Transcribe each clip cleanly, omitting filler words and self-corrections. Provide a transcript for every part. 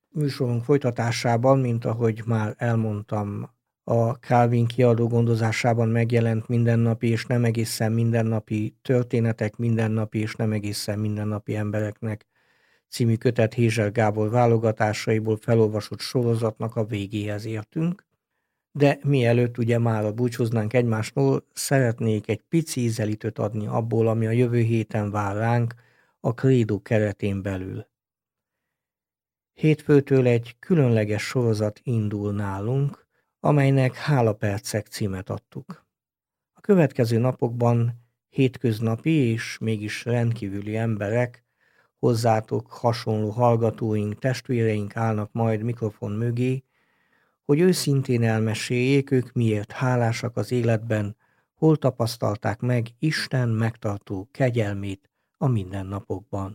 műsorunk folytatásában, mint ahogy már elmondtam, a Calvin kiadó gondozásában megjelent mindennapi és nem egészen mindennapi történetek, mindennapi és nem egészen mindennapi embereknek című kötet Hézser Gábor válogatásaiból felolvasott sorozatnak a végéhez értünk. De mielőtt ugye már búcsúznánk egymástól, szeretnék egy pici ízelítőt adni abból, ami a jövő héten vár ránk a Credo keretén belül. Hétfőtől egy különleges sorozat indul nálunk, amelynek Hálapercek címet adtuk. A következő napokban hétköznapi és mégis rendkívüli emberek, hozzátok hasonló hallgatóink, testvéreink állnak majd mikrofon mögé, hogy őszintén elmeséljék, ők miért hálásak az életben, hol tapasztalták meg Isten megtartó kegyelmét a mindennapokban.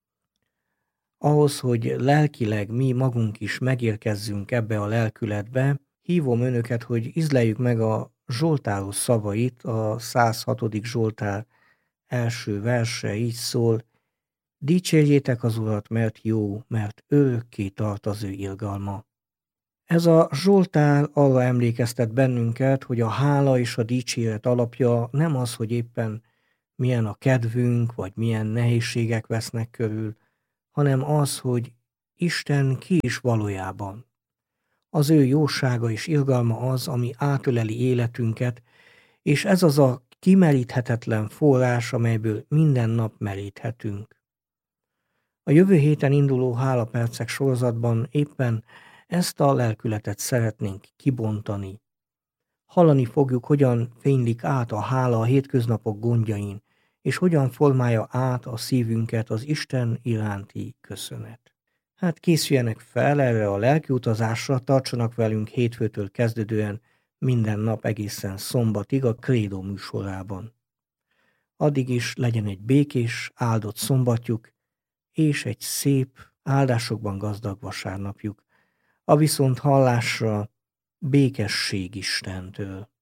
Ahhoz, hogy lelkileg mi magunk is megérkezzünk ebbe a lelkületbe, hívom önöket, hogy ízleljük meg a Zsoltáros szavait, a 106. Zsoltár első verse így szól: dicsérjétek az Urat, mert jó, mert örökké tart az ő irgalma. Ez a Zsoltár arra emlékeztet bennünket, hogy a hála és a dicséret alapja nem az, hogy éppen milyen a kedvünk, vagy milyen nehézségek vesznek körül, hanem az, hogy Isten ki is valójában. Az ő jósága és irgalma az, ami átöleli életünket, és ez az a kimeríthetetlen forrás, amelyből minden nap meríthetünk. A jövő héten induló Hálapercek sorozatban éppen ezt a lelkületet szeretnénk kibontani. Hallani fogjuk, hogyan fénylik át a hála a hétköznapok gondjain, és hogyan formálja át a szívünket az Isten iránti köszönet. Hát készüljenek fel erre a lelkiutazásra, tartsanak velünk hétfőtől kezdődően minden nap egészen szombatig a Credo műsorában. Addig is legyen egy békés, áldott szombatjuk, és egy szép, áldásokban gazdag vasárnapjuk. A viszont hallásra békesség Istentől.